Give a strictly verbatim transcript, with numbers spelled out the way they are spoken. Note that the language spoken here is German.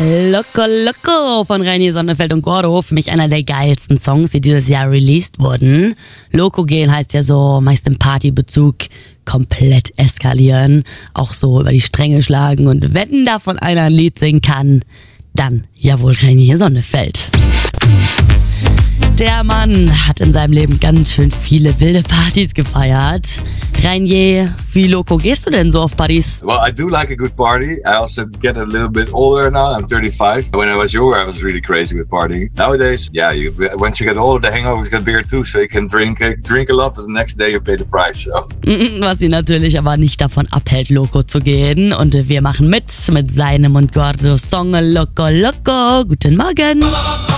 Loco Loco von Reinier Sonnefeld und Gordo. Für mich einer der geilsten Songs, die dieses Jahr released wurden. Loco gehen heißt ja so, meist im Partybezug, komplett eskalieren. Auch so über die Stränge schlagen. Und wenn davon einer ein Lied singen kann, dann ja wohl Reinier Sonnefeld. Der Mann hat in seinem Leben ganz schön viele wilde Partys gefeiert. Reinier, wie loco gehst du denn so auf Partys? Well, I do like a good party. I also get a little bit older now. I'm thirty-five. When I was younger, I was really crazy with partying. Nowadays, yeah, you, once you get older, the hangovers get bigger too. So you can drink drink a lot, but the next day you pay the price. So. Was ihn natürlich aber nicht davon abhält, loco zu gehen. Und wir machen mit mit seinem und Gordos Song Loco Loco. Guten Morgen.